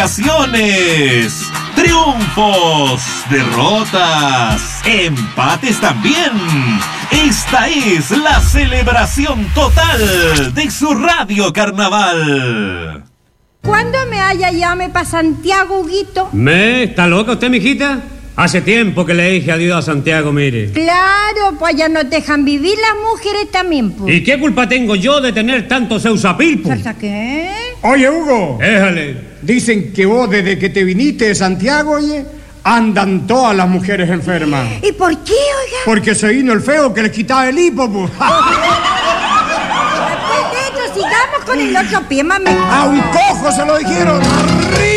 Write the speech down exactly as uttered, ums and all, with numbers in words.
celebraciones, triunfos, derrotas, empates también. Esta es la celebración total de su Radio Carnaval. ¿Cuándo me haya llame para Santiago, Huguito? ¿Me? ¿Está loca usted, mijita? Hace tiempo que le dije adiós a Santiago, mire. Claro, pues allá no dejan vivir las mujeres también, pues. ¿Y qué culpa tengo yo de tener tanto seusapilpo? ¿Salsa qué? Oye, Hugo. Déjale. Dicen que vos desde que te viniste de Santiago, oye, andan todas las mujeres enfermas. ¿Y por qué, oiga? Porque se vino el feo que les quitaba el hipo, pues. Después de esto, sigamos con el otro pie, mami. A un cojo se lo dijeron.